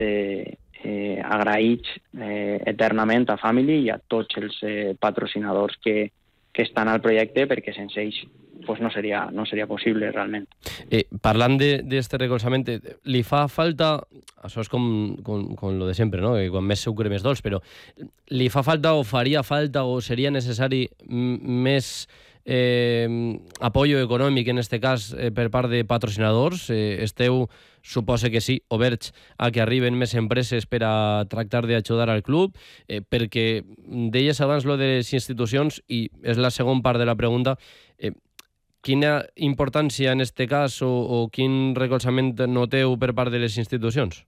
agraïts eternament a Family i a tots els patrocinadors que estan al projecte, perquè sense ells pues no seria possible realment. Parlant d'este recolzament, li fa falta, això és com lo de sempre, no? Que quan més sucre més dolç, però li fa falta o faria falta o seria necessari més apoyo econòmic, en este cas, per part de patrocinadors? Esteu, suposo que sí, oberts a que arriben més empreses per a tractar d'ajudar al club, perquè deies abans lo de les institucions, i és la segona part de la pregunta. Quina importància en este cas o quin recolzament noteu per part de les institucions?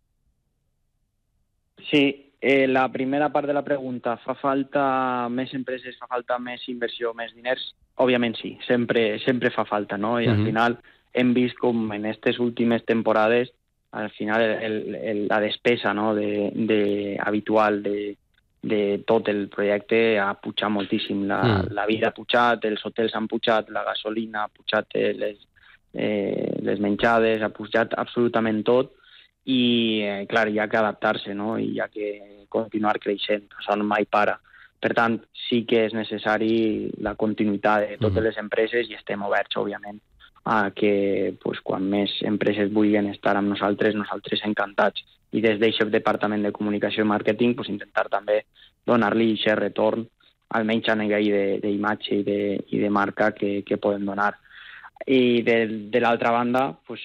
Sí, la primera part de la pregunta, fa falta més empreses, fa falta més inversió, més diners? Òbviament sí, sempre fa falta, no? I al final hem vist com en aquestes últimes temporades, al final la despesa, no, habitual de tot el projecte ha pujat moltíssim. La vida ha pujat, els hotels han pujat, la gasolina ha pujat, les menjades, ha pujat absolutament tot, i clar, hi ha que adaptar-se, no? I hi ha que continuar creixent, això mai para. Per tant, sí que és necessari la continuïtat de totes les empreses, i estem oberts, òbviament, a que pues, quan més empreses vulguin estar amb nosaltres encantats. I des d'aquest departament de comunicació i màrqueting pues, intentar també donar-li aquest retorn, almenys a nivell d'imatge i de marca que podem donar. I de l'altra banda, pues,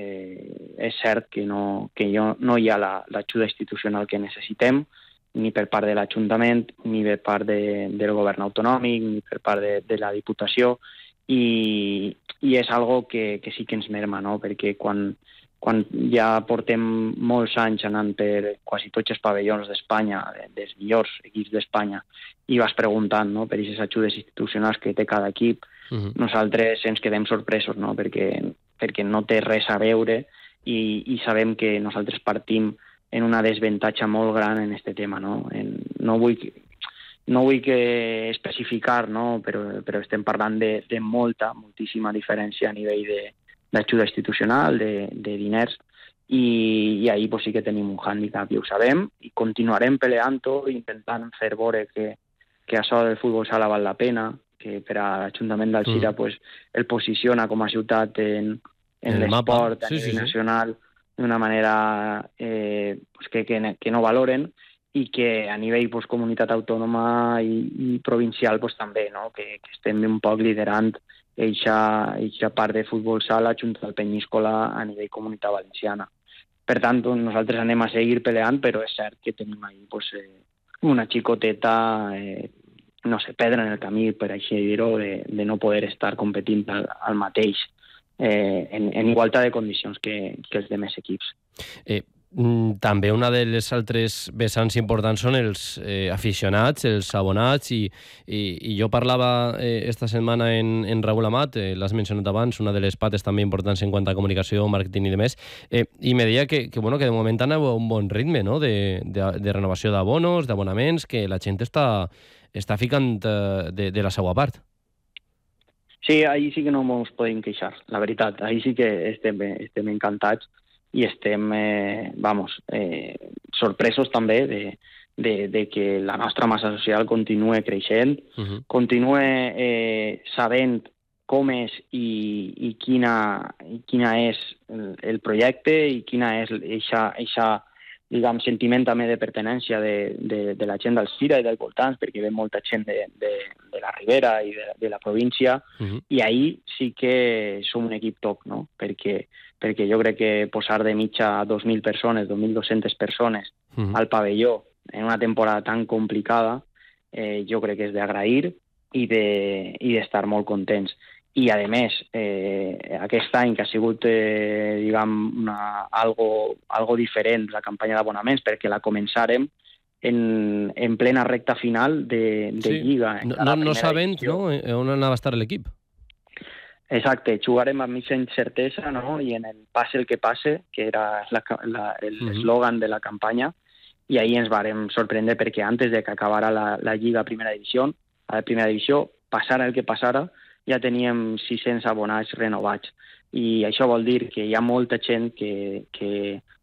és cert que no hi ha l'ajuda institucional que necessitem, ni per part de l'Ajuntament, ni per part del govern autonòmic, ni per part de la Diputació, i és algo que sí que ens merma, no? Perquè quan ja portem molts anys anant per quasi tots els pavellons d'Espanya, dels millors equips d'Espanya, i vas preguntant, no, per aquestes ajudes institucionals que té cada equip, nosaltres ens quedem sorpresos, no? Perquè no té res a veure, i sabem que nosaltres partim en una desavantatge molt gran en aquest tema, no? No vull que especificar, no? Però estem parlant de moltíssima diferència a nivell d'ajuda institucional, de diners, i ahir pues, sí que tenim un hàndicap, i ho sabem, i continuarem peleant-ho, intentant fer veure que això del futbol sala val la pena, que per a l'Ajuntament d'Alzira pues, el posiciona com a ciutat en l'esport a nivell nacional d'una manera pues, que no valoren, i que a nivell pues, comunitat autònoma i provincial pues, també, no? Que estem un poc liderant aquesta part de futbol sala junt al Penyíscola a nivell comunitat valenciana. Per tant, nosaltres anem a seguir peleant, però és cert que tenim ahí pues, una xicoteta, no sé, pedra en el camí, per així dir-ho, de no poder estar competint al mateix en igualtat de condicions que els demés equips. També una de les altres vessants importants són els aficionats, els abonats, i jo parlava esta setmana en Raúl Amat, l'has mencionat abans, una de les pates també importants en quant a comunicació, màrqueting i demés, i me deia que de moment anava a un bon ritme, no? de renovació d'abonos, d'abonaments, que la gent està ficant de la seva part. Sí, ahí sí que no ens podem queixar, la veritat. Ahí sí que estem encantats i estem, sorpresos també de que la nostra massa social continue creixent, continue sabent com és i quina és el projecte i quina és eixa diguem, sentiment també de pertinença de la gent d'Alzira i dels voltants, perquè ve molta gent de la Ribera i de la província, i ahir sí que som un equip top, no? Perquè jo crec que posar de mitja 2.000 persones, 2.200 persones al pavelló en una temporada tan complicada, jo crec que és d'agrair i d'estar molt contents. I, a més, aquest any que ha sigut, algo diferent, la campanya d'abonaments, perquè la començarem en plena recta final de Lliga. No sabent, no?, on anava a estar l'equip. Exacte, jugarem amb mitja incertesa, no?, i en el passe el que passe, que era l'eslògan de la campanya, i ahir ens vàrem sorprendre perquè antes de que acabara la Lliga a primera divisió, passara el que passara, ja teníem 600 abonats renovats. I això vol dir que hi ha molta gent que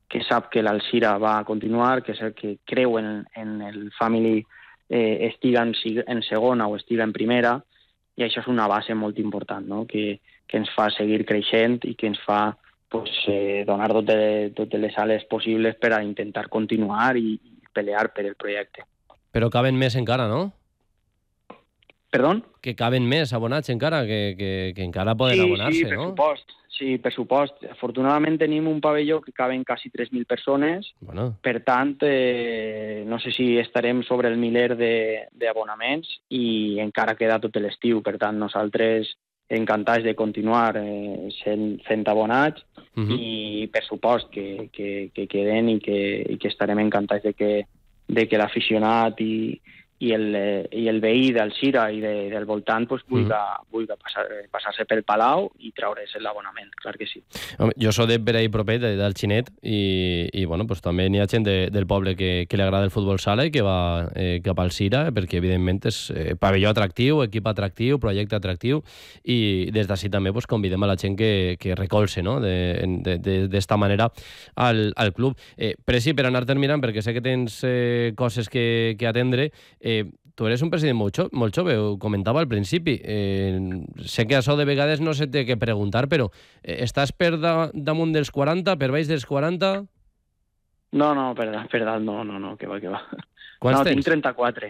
sap que l'Alzira va a continuar, que creu en el family, estiga en segona o estiga en primera, i això és una base molt important, no? que ens fa seguir creixent i que ens fa donar totes les ales possibles per a intentar continuar i pelear per el projecte. Però caben més encara, no? Perdó? Que caben més abonats encara, que encara poden abonar-se, no? Sí, per supost. Afortunadament tenim un pavelló que caben quasi 3.000 persones. Bueno. Per tant, no sé si estarem sobre el miler d'abonaments i encara queda tot l'estiu. Per tant, nosaltres encantats de continuar fent abonats i per supost que queden i que estarem encantats de que l'aficionat i el veí d'Alzira i del voltant vulgui passar-se pel Palau i treure's l'abonament, clar que sí. Jo soc de per ahí proper, del Xinet, i bueno, pues també n'hi ha gent del poble que li agrada el futbol sala i que va cap al Alzira, perquè evidentment és pavelló atractiu, equip atractiu, projecte atractiu, i des d'ací també pues, convidem a la gent que recolze, no? d'esta manera al club. Preci, per anar terminant, perquè sé que tens coses que atendre, tu eres un president molt jove, ho comentava al principi. Sé que això de vegades no se té que preguntar, però estàs per damunt dels 40, per baix dels 40? No, per dalt no, que va. Quants tens? Tinc 34.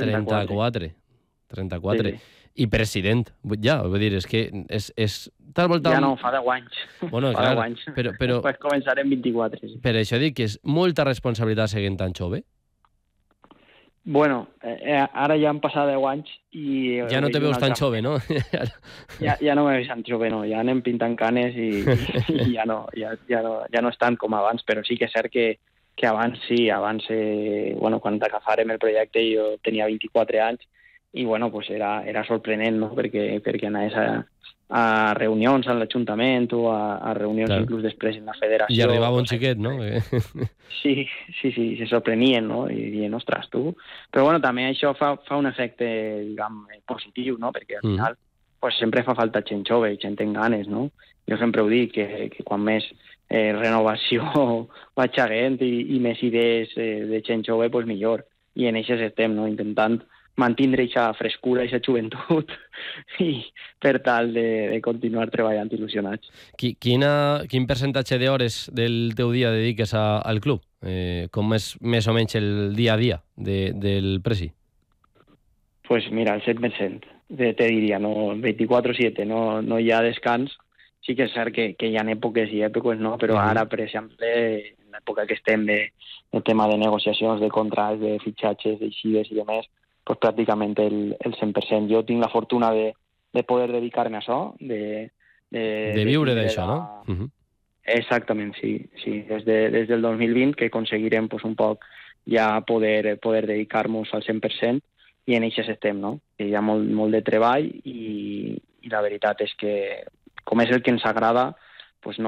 34. Sí. I president, ja, vull dir, és que t'has voltat... Ja no, fa 10 anys. Bueno, fa 10 anys. Però... Després començarem 24, sí. Per això dic que és molta responsabilitat seguint tan jove. Bueno, ara ja han passat 10 anys i... Ja no te veus tan jove, no? Ja no me veus tan jove, no. Ja anem pintant canes i ja no és tant com abans, però sí que és cert que abans sí, bueno, quan agafarem el projecte jo tenia 24 anys i bueno, pues era sorprenent, no? Perquè anaves a reunions a l'Ajuntament o a reunions inclús després en la federació. I arribava un xiquet, no? Sí, se sorprenien, no? I dient, ostres, tu... Però bueno, també això fa un efecte, diguem, positiu, no? Perquè al final pues, sempre fa falta gent jove i gent amb ganes, no? Jo sempre ho dic, que quan més renovació vaig haguent i més idees de gent jove, pues millor. I en això estem, no? Intentant mantindre aquesta frescura, aquesta joventut i per tal de continuar treballant il·lusionats. Quin percentatge d'hores del teu dia dediques al club? Com és més o menys el dia a dia del Presi? Pues mira, el 100%, te diria, no 24/7, no hi ha descans. Sí que és cert que hi ha èpoques i èpoques, no? Però ara, per exemple, en l'època que estem de tema de negociacions, de contrats, de fitxatges, d'eixides i demés, pues pràcticament el 100%. Jo tinc la fortuna de poder dedicar-me a això, de viure d'això, no? Exactament, sí. Des del 2020 que aconseguirem pues, un poc ja poder dedicar-nos al 100% i en això estem, no? Hi ha molt de treball i la veritat és que com és el que ens agrada, pues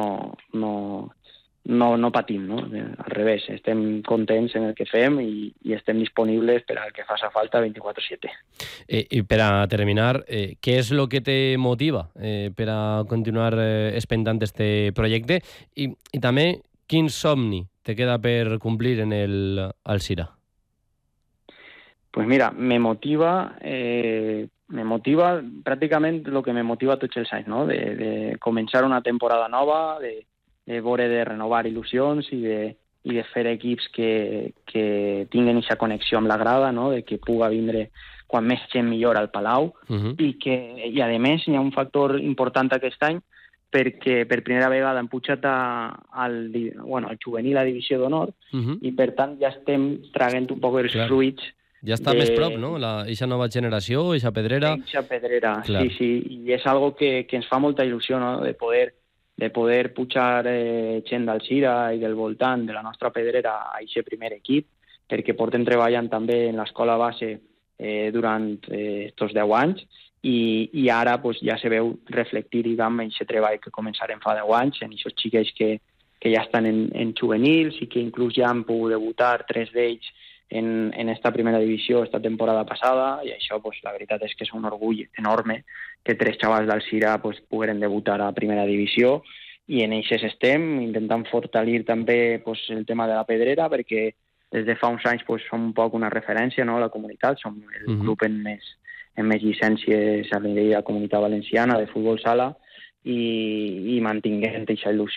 no patim, no? Al revés, estem contents en el que fem i estem disponibles per al que faci falta 24/7. I per a terminar, què és el que te motiva per a continuar espentant este projecte i també quin somni te queda per complir en el Alzira? Pues mira, me motiva pràcticament el que me motiva tots els anys, no? De començar una temporada nova, de veure de renovar il·lusions i de fer equips que tinguen aquesta connexió amb la grada, no? De que puga vindre quan més gent millor al Palau i a més hi ha un factor important aquest any perquè per primera vegada hem pujat al juvenil a divisió d'honor i per tant ja estem traguent un poc els fruits. Ja està més prop, no? Eixa nova generació, eixa pedrera. Eixa pedrera, sí. I és algo que ens fa molta il·lusió, no? De poder pujar gent d'Alzira i del voltant de la nostra pedrera a aquest primer equip, perquè portem treballant també en l'escola base durant aquests 10 anys i ara pues, ja se veu reflectir en aquest treball que començarem fa 10 anys, en aquests xiquets que ja estan en juvenils i que inclús ja han pogut debutar 3 d'ells en esta primera divisió esta temporada passada i això pues, la veritat és que és un orgull enorme que 3 xavals d'Alzira pues, pogueren debutar a primera divisió i en eixes estem, intentant fortalir també pues, el tema de la pedrera, perquè des de fa uns anys pues, som un poc una referència, no?, a la comunitat, som el club en més llicències a nivell de la Comunitat Valenciana de futbol sala, i mantinguent aquesta il·lusió